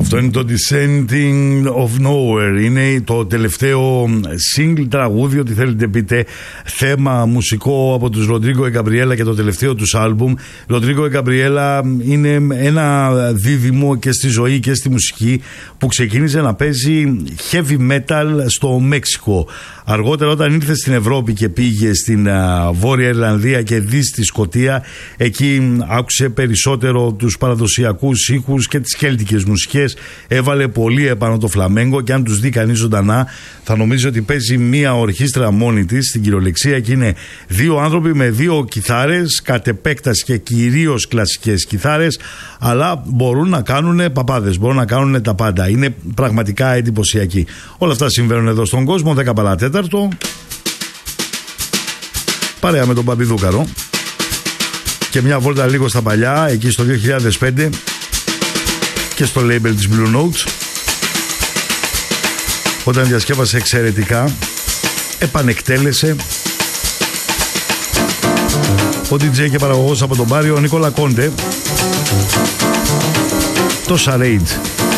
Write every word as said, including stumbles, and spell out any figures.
Αυτό είναι το Descending of Nowhere. Είναι το τελευταίο single τραγούδι, ό,τι θέλετε πείτε, θέμα μουσικό από τους Ροντρίγκο και Γκαμπριέλα και το τελευταίο τους άλμπουμ. Ροντρίγκο και Γκαμπριέλα είναι ένα δίδυμο και στη ζωή και στη μουσική που ξεκίνησε να παίζει heavy metal στο Μέξικο. Αργότερα, όταν ήρθε στην Ευρώπη και πήγε στην uh, Βόρεια Ιρλανδία και δει στη Σκωτία, εκεί άκουσε περισσότερο τους παραδοσιακούς ήχους και τις κέλτικες μουσικές. Έβαλε πολύ επάνω το φλαμέγκο και αν τους δει κανείς ζωντανά θα νομίζει ότι παίζει μία ορχήστρα μόνη της στην κυριολεξία, και είναι δύο άνθρωποι με δύο κιθάρες, κατ' επέκταση και κυρίως κλασικές κιθάρες, αλλά μπορούν να κάνουν παπάδες, μπορούν να κάνουν τα πάντα. Είναι πραγματικά εντυπωσιακοί. Όλα αυτά συμβαίνουν εδώ στον κόσμο. Δέκα παρά τέταρτο, παρέα με τον Παπιδούκαρο και μια βόλτα λίγο στα παλιά, εκεί στο δύο χιλιάδες πέντε και στο label της Blue Note, όταν διασκεύασε εξαιρετικά, επανεκτέλεσε ο ντι τζέι και παραγωγός από τον Πάριο, ο Νίκολα Κόντε, το Charade.